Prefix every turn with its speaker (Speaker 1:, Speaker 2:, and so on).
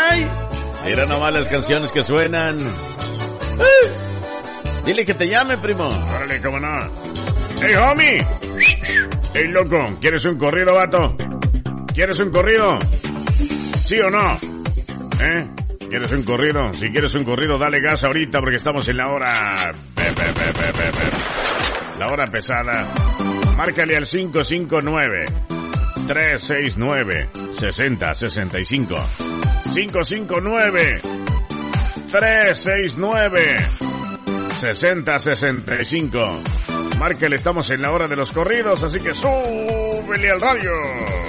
Speaker 1: Ay, mira nomás las canciones que suenan. Dile que te llame, primo.
Speaker 2: Órale, cómo no. ¡Hey, homie! ¡Hey, loco! ¿Quieres un corrido, vato? ¿Quieres un corrido? ¿Sí o no? ¿Quieres un corrido? Si quieres un corrido, dale gas ahorita porque estamos en la hora... La hora pesada. Márcale al 559-369-6065. 559-369-6065. Márcale, estamos en la hora de los corridos, así que súbele al radio.